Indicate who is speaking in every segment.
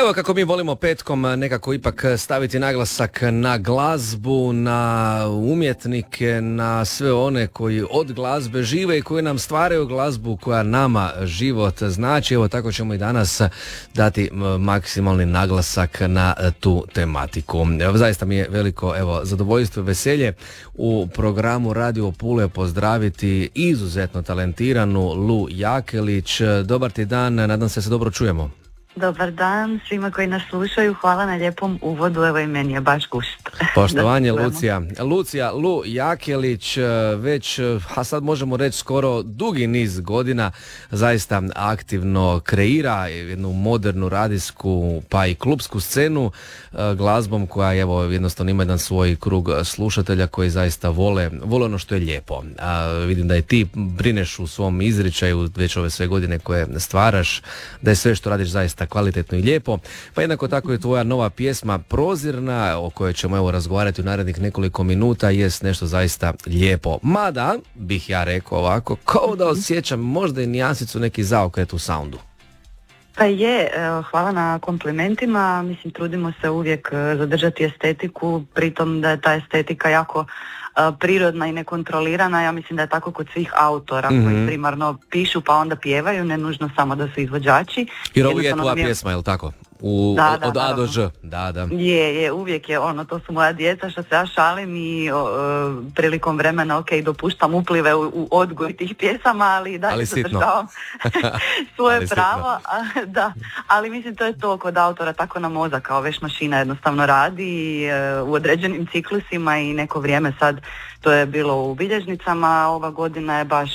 Speaker 1: Evo kako mi volimo petkom nekako ipak staviti naglasak na glazbu, na umjetnike, na sve one koji od glazbe žive i koji nam stvaraju glazbu koja nama život znači. Evo tako ćemo i danas dati maksimalni naglasak na tu tematiku. Evo, zaista mi je veliko zadovoljstvo i veselje u programu Radio Pule pozdraviti izuzetno talentiranu Lu Jakelić. Dobar ti dan, nadam se dobro čujemo.
Speaker 2: Dobar dan svima koji nas slušaju, hvala na lijepom uvodu, evo i meni je baš gušt.
Speaker 1: Poštovanje Lucija, Lu Jakelić već, a sad možemo reći skoro dugi niz godina zaista aktivno kreira jednu modernu radijsku pa i klubsku scenu glazbom koja jednostavno ima jedan svoj krug slušatelja koji zaista vole ono što je lijepo. Vidim da i ti brineš u svom izričaju već ove sve godine koje stvaraš, da je sve što radiš zaista kvalitetno i lijepo, pa jednako tako je tvoja nova pjesma Prozirna, o kojoj ćemo razgovarati u narednih nekoliko minuta, jest nešto zaista lijepo. Mada, bih ja rekao ovako, kao da osjećam možda i nijansicu neki zaokret u soundu.
Speaker 2: Pa je, hvala na komplimentima, mislim trudimo se uvijek zadržati estetiku, pritom da je ta estetika jako prirodna i nekontrolirana. Ja mislim da je tako kod svih autora koji primarno pišu pa onda pjevaju, ne nužno samo da su izvođači.
Speaker 1: Jer ovo je tvoja pjesma, je li tako? Od A do Ž. Da.
Speaker 2: Je, uvijek je to su moja djeca što se ja šalim i prilikom vremena dopuštam uplive u odgoj tih pjesama, ali da se zadržavam svoje pravo. Ali mislim to je to kod autora, tako nam mozak kao veš mašina jednostavno radi u određenim ciklusima i neko vrijeme sad to je bilo u bilježnicama, ova godina je baš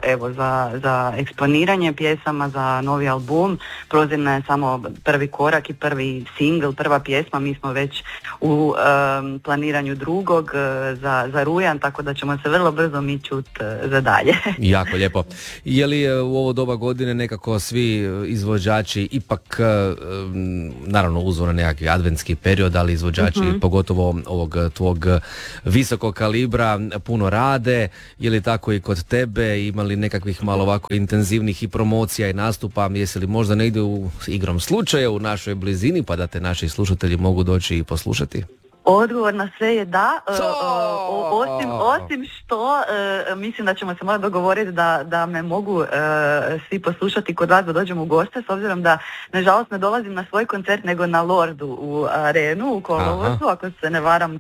Speaker 2: za eksponiranje pjesama, za novi album. Prozirna je samo prvi korak i prvi singl, prva pjesma, mi smo već u planiranju drugog za rujan, tako da ćemo se vrlo brzo mi čut za dalje.
Speaker 1: Jako lijepo. Je li u ovo doba godine nekako svi izvođači ipak, naravno uzvore nekakvi adventski period, ali izvođači pogotovo ovog tvog visokog kalibra puno rade, je li tako i kod tebe, imali nekakvih malo ovako intenzivnih i promocija i nastupa, jesi li možda negdje u igrom slučaja u našoj blizini pa da te naši slušatelji mogu doći i poslušati?
Speaker 2: Odgovor na sve je da, osim što mislim da ćemo se morati dogovoriti da me mogu svi poslušati kod vas da dođem u goste, s obzirom da nažalost ne dolazim na svoj koncert nego na Lordu u Arenu u kolovozu, ako se ne varam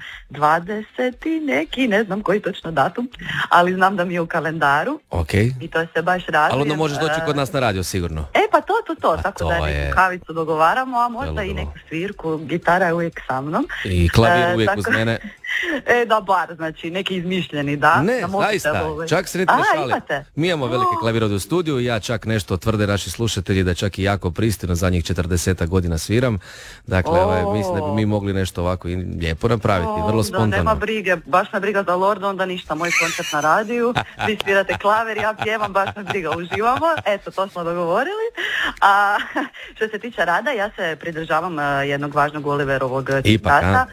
Speaker 2: 20. neki, ne znam koji točno datum, ali znam da mi je u kalendaru.
Speaker 1: Okay.
Speaker 2: I to se baš radi.
Speaker 1: Ali onda možeš doći kod nas na radio sigurno.
Speaker 2: Pa to, tako da neku kavicu dogovaramo, a možda i neku svirku, gitara je uvijek sa mnom.
Speaker 1: I klavir uvijek uz mene.
Speaker 2: Da, bar, znači, neki izmišljeni, da.
Speaker 1: Ne, zaista, čak se niti ne šali. Mi imamo velike klavirode u studiju i ja čak nešto tvrde naši slušatelji da čak i jako pristojno zadnjih 40 godina sviram. Dakle, mislim da bi mi mogli nešto ovako i lijepo napraviti, vrlo spontano.
Speaker 2: Da, nema brige, baš me briga za Lord, onda ništa, moj koncert na radiju, vi svirate klavir, ja pjevam, baš me briga, uživamo, eto, to smo dogovorili. A što se tiče rada, ja se pridržavam jednog važnog Oliverovog citata,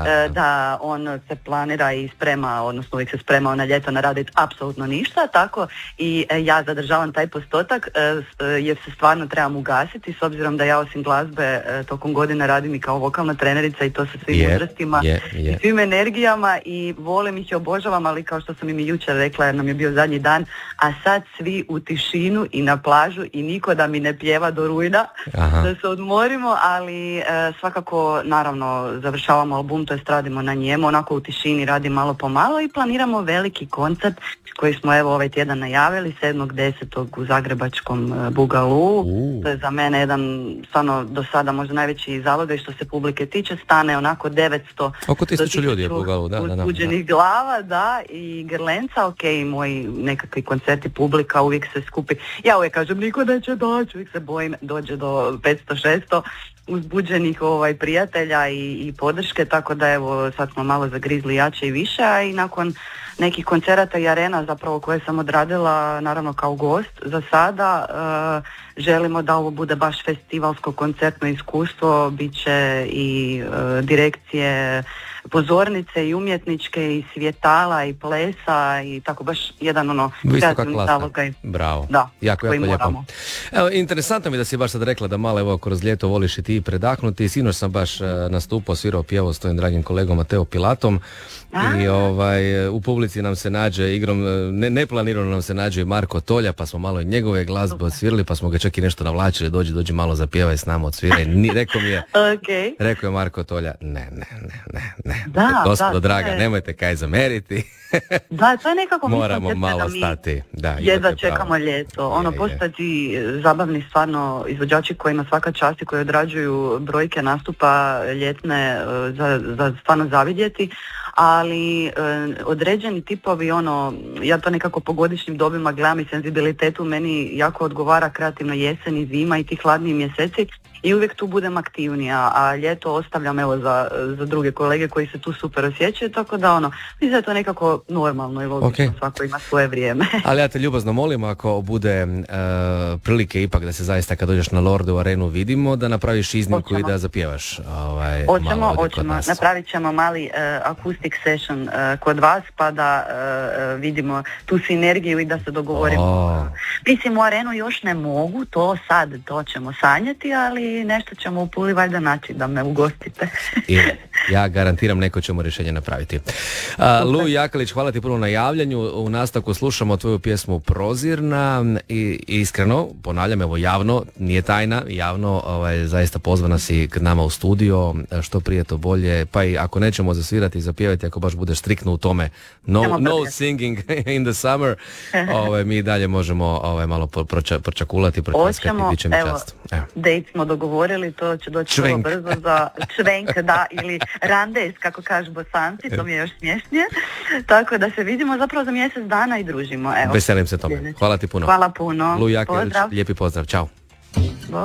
Speaker 2: da on se planira i sprema, odnosno uvijek se spremao na ljeto raditi apsolutno ništa, tako i ja zadržavam taj postotak jer se stvarno trebam ugasiti, s obzirom da ja osim glazbe tokom godine radim i kao vokalna trenerica i to sa svim uzrastima i svim energijama i volim ih i obožavam, ali kao što sam im i jučer rekla jer nam je bio zadnji dan, a sad svi u tišinu i na plažu i niko da mi ne pjeva do rujna, da se odmorimo, ali svakako naravno završavamo album, to jest radimo na njemu, onako u tišini radi malo po malo i planiramo veliki koncert koji smo ovaj tjedan najavili 7.10. u zagrebačkom Bugalu. To je za mene jedan stvarno do sada možda najveći zalogaj što se publike tiče, stane onako 900
Speaker 1: oko 1000 ljudi je Bugalu,
Speaker 2: uzbuđenih glava, i grlenca, moji nekakvi koncerti, publika uvijek se skupi. Ja uvijek kažem niko neće doći, uvijek se bojim, dođe do 500-600 uzbuđenih prijatelja i podrške, tako da sad smo malo zagrizli jače i više, a i nakon nekih koncerata i arena zapravo koje sam odradila naravno kao gost. Za sada želimo da ovo bude baš festivalsko koncertno iskustvo, bit će i direkcije, pozornice i umjetničke i svjetala i plesa i tako baš jedan kreativni zalogaj.
Speaker 1: Bravo.
Speaker 2: Da,
Speaker 1: jako lijepo. Evo, interesantno mi da si baš sad rekla da malo evo kroz ljeto voliš i ti predahnuti. Sinoć sam baš nastupao, svirao, pjevao s tvojim dragim kolegom Mateo Pilatom i u publici nam se nađe igrom, neplanirano nam se nađe i Marko Tolja, pa smo malo i njegove glazbe odsvirali, pa smo ga čak i nešto navlačili, dođi malo zapjevaj s nama, odsviraj. Rekao je Marko Tolja, ne. Gospodo draga, nemojte kaj zameriti.
Speaker 2: Da, to je nekako
Speaker 1: moramo malo stati. Da,
Speaker 2: jedva čekamo ljeto. Postati zabavni stvarno izvođači kojima svaka čast i koji odrađuju brojke nastupa ljetne za stvarno zavidjeti, ali određeni tipovi, ja to nekako po godišnjim dobima gledam i senzibilitetu, meni jako odgovara kreativno jesen i zima i ti hladniji mjeseci i uvijek tu budem aktivnija, a ljeto ostavljam evo za druge kolege koji se tu super osjećaju, tako da mislim da je to nekako normalno i logično, svako ima svoje vrijeme.
Speaker 1: Ali ja te ljubazno molim, ako bude prilike ipak da se zaista kad dođeš na Lordu arenu vidimo, da napraviš iznimku i da zapjevaš.
Speaker 2: Hoćemo, napravit ćemo mali acoustic session kod vas, pa da vidimo tu sinergiju i da se dogovorimo. Mislim, u arenu još ne mogu, to ćemo sanjati, ali nešto ćemo u Puli valjda naći da me ugostite.
Speaker 1: Ja garantiram neko ćemo rješenje napraviti. Lu Jakelić, hvala ti puno na javljanju. U nastavku slušamo tvoju pjesmu Prozirna i iskreno, ponavljam, evo javno, nije tajna, javno, zaista pozvana si k nama u studio, što prije to bolje, pa i ako nećemo zasvirati i zapjevati, ako baš budeš striktno u tome, no singing in the summer, mi dalje možemo malo pročakulati, pročaskati, bit će mi čast.
Speaker 2: Date smo dogovorili, to će doći vrlo brzo za čvenk, da, ili randes, kako kažu Bosanci, to mi je još smješnije. Tako da se vidimo zapravo za mjesec dana i družimo.
Speaker 1: Veselim se tome. Hvala ti puno.
Speaker 2: Hvala puno.
Speaker 1: Lu Jakelić, lijepi pozdrav. Ćao.